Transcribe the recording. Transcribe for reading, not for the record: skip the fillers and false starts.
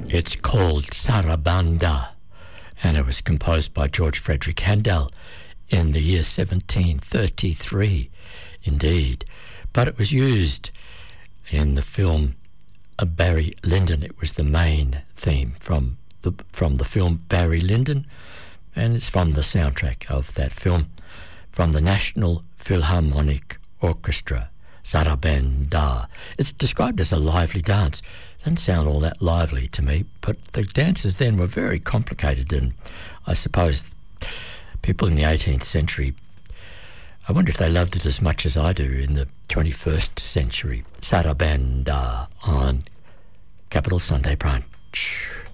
It's called Sarabanda, and it was composed by George Frederick Handel in the year 1733, indeed. But it was used in the film Barry Lyndon. It was the main theme from the film Barry Lyndon, and it's from the soundtrack of that film, from the National Philharmonic Orchestra, Sarabanda. It's described as a lively dance. Doesn't sound all that lively to me, but the dances then were very complicated, and I suppose people in the 18th century, I wonder if they loved it as much as I do in the 21st century. Sarabanda on Capital Sunday Brunch.